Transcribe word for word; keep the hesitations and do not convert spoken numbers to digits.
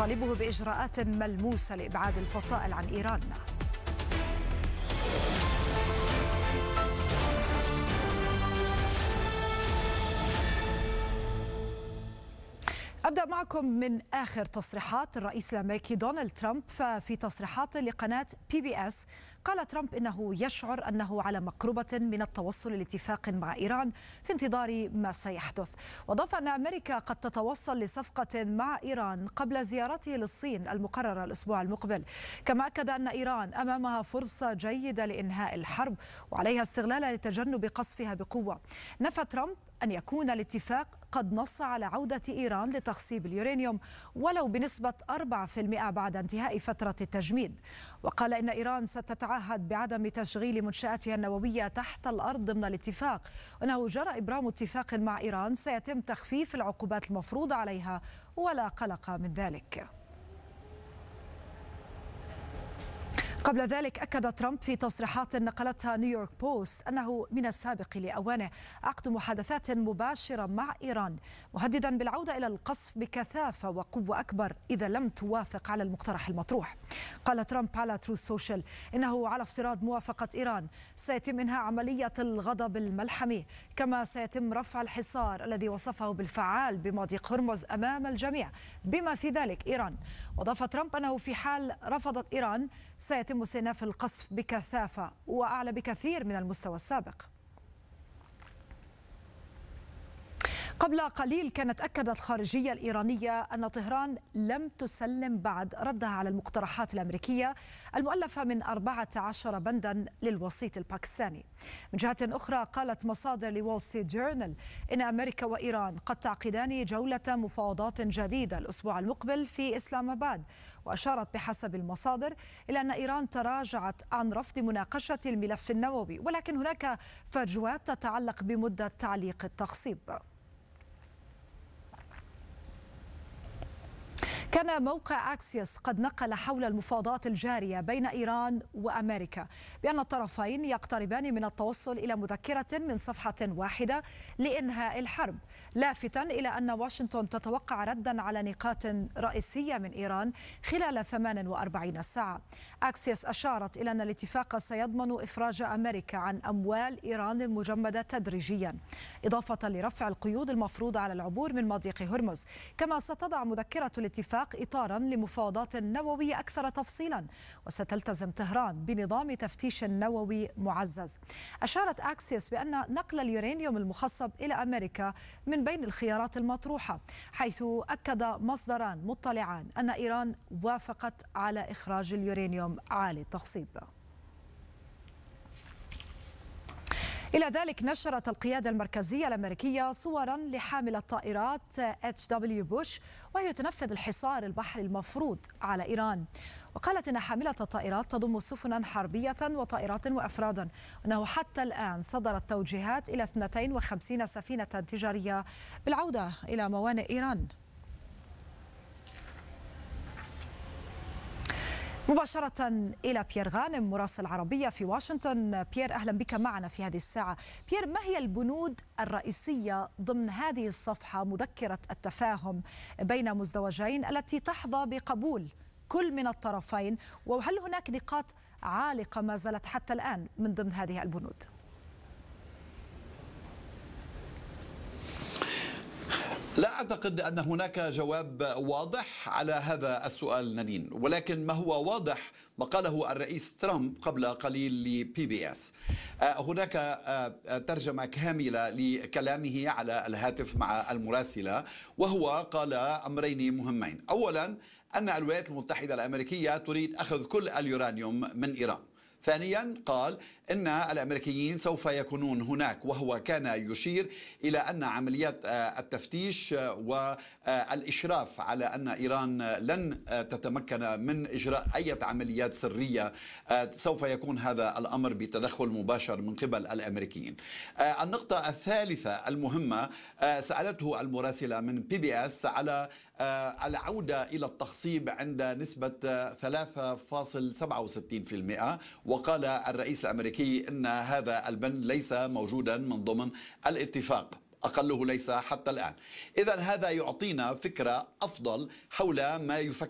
تطالبه بإجراءات ملموسة لإبعاد الفصائل عن إيران. أبدأ معكم من آخر تصريحات الرئيس الأمريكي دونالد ترامب. ففي تصريحات لقناة بي بي إس قال ترامب إنه يشعر أنه على مقربة من التوصل لاتفاق مع إيران في انتظار ما سيحدث، وأضاف أن أمريكا قد تتوصل لصفقة مع إيران قبل زيارته للصين المقررة الأسبوع المقبل. كما أكد أن إيران أمامها فرصة جيدة لإنهاء الحرب وعليها استغلالها لتجنب قصفها بقوة. نفى ترامب أن يكون الاتفاق قد نص على عودة إيران لتخصيب اليورانيوم ولو بنسبة أربعة بالمئة بعد انتهاء فترة التجميد، وقال إن إيران ستتعهد بعدم تشغيل منشآتها النووية تحت الأرض ضمن الاتفاق، وأنه جرى إبرام اتفاق مع إيران سيتم تخفيف العقوبات المفروضة عليها ولا قلق من ذلك. قبل ذلك أكد ترامب في تصريحات نقلتها نيويورك بوست أنه من السابق لأوانه عقد محادثات مباشرة مع إيران، مهددا بالعودة إلى القصف بكثافة وقوة أكبر إذا لم توافق على المقترح المطروح. قال ترامب على تروث سوشيال إنه على افتراض موافقة إيران سيتم إنهاء عملية الغضب الملحمي، كما سيتم رفع الحصار الذي وصفه بالفعال بمضيق هرمز أمام الجميع بما في ذلك إيران. وأضاف ترامب أنه في حال رفضت إيران سيتم استئناف القصف بكثافة وأعلى بكثير من المستوى السابق. قبل قليل كانت أكدت الخارجية الإيرانية أن طهران لم تسلم بعد ردها على المقترحات الأمريكية المؤلفة من أربعة عشر بندا للوسيط الباكستاني. من جهة أخرى قالت مصادر لوول ستريت جورنال إن أمريكا وإيران قد تعقدان جولة مفاوضات جديدة الأسبوع المقبل في إسلام آباد، وأشارت بحسب المصادر إلى أن إيران تراجعت عن رفض مناقشة الملف النووي، ولكن هناك فجوات تتعلق بمدة تعليق التخصيب. كان موقع أكسيوس قد نقل حول المفاوضات الجارية بين إيران وأمريكا بأن الطرفين يقتربان من التوصل إلى مذكرة من صفحة واحدة لإنهاء الحرب، لافتا إلى أن واشنطن تتوقع ردا على نقاط رئيسية من إيران خلال ثمان وأربعين ساعة. أكسيوس أشارت إلى أن الاتفاق سيضمن إفراج أمريكا عن أموال إيران المجمدة تدريجيا، إضافة لرفع القيود المفروضة على العبور من مضيق هرمز. كما ستضع مذكرة الاتفاق إطارا لمفاوضات نووية أكثر تفصيلا، وستلتزم طهران بنظام تفتيش نووي معزز. أشارت أكسيوس بأن نقل اليورانيوم المخصب إلى أمريكا من بين الخيارات المطروحة، حيث أكد مصدران مطلعان أن إيران وافقت على إخراج اليورانيوم عالي التخصيب. إلى ذلك نشرت القيادة المركزية الأمريكية صورا لحاملة طائرات اتش دبليو بوش وهي تنفذ الحصار البحري المفروض على إيران، وقالت إن حاملة الطائرات تضم سفنا حربية وطائرات وأفرادا، وأنه حتى الآن صدرت توجيهات إلى اثنتين وخمسين سفينة تجارية بالعودة إلى موانئ إيران. مباشرة إلى بيير غانم مراسل العربية في واشنطن. بيير، أهلا بك معنا في هذه الساعة. بيير، ما هي البنود الرئيسية ضمن هذه الصفحة مذكرة التفاهم بين مزدوجين التي تحظى بقبول كل من الطرفين، وهل هناك نقاط عالقة ما زالت حتى الآن من ضمن هذه البنود؟ لا أعتقد أن هناك جواب واضح على هذا السؤال نادين، ولكن ما هو واضح ما قاله الرئيس ترامب قبل قليل لبي بي اس. هناك ترجمة كاملة لكلامه على الهاتف مع المراسلة، وهو قال أمرين مهمين. أولا أن الولايات المتحدة الأمريكية تريد أخذ كل اليورانيوم من إيران. ثانيا قال إن الأمريكيين سوف يكونون هناك، وهو كان يشير إلى أن عمليات التفتيش والإشراف على أن إيران لن تتمكن من إجراء أي عمليات سرية سوف يكون هذا الأمر بتدخل مباشر من قبل الأمريكيين. النقطة الثالثة المهمة سألته المراسلة من بي بي اس على العودة إلى التخصيب عند نسبة ثلاثة فاصلة سبعة وستين بالمئة، وقال الرئيس الأمريكي أن هذا البند ليس موجودا من ضمن الاتفاق، أقله ليس حتى الآن. إذن هذا يعطينا فكرة أفضل حول ما يفكر